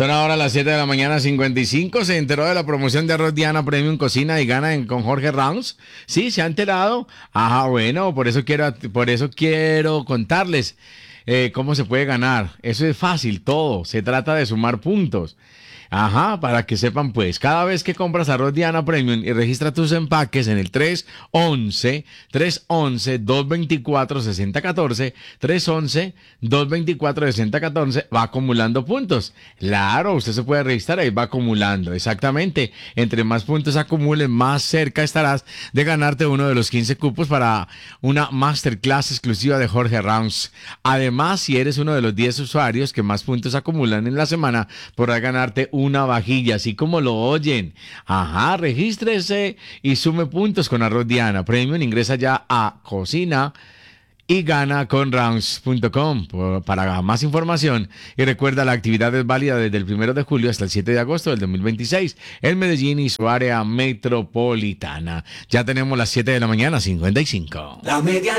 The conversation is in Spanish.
Son ahora las 7 de la mañana, 55. ¿Se enteró de la promoción de arroz Diana Premium Cocina y Gana con Jorge Ramos? Sí, ¿se ha enterado? Ajá, bueno, por eso quiero contarles cómo se puede ganar. Eso es fácil, todo. Se trata de sumar puntos. Ajá, para que sepan pues, cada vez que compras arroz Diana Premium y registra tus empaques en el 311-224-6014, 311-224-6014, va acumulando puntos. Claro, usted se puede registrar ahí, va acumulando, exactamente. Entre más puntos acumules, más cerca estarás de ganarte uno de los 15 cupos para una masterclass exclusiva de Jorge Ramos. Además, si eres uno de los 10 usuarios que más puntos acumulan en la semana, podrás ganarte una vajilla, así como lo oyen. Ajá, regístrese y sume puntos con arroz Diana Premium. Ingresa ya a Cocina y ganaconrounds.com para más información. Y recuerda, la actividad es válida desde el 1 de julio hasta el 7 de agosto del 2026 en Medellín y su área metropolitana. Ya tenemos las 7 de la mañana, 55. La media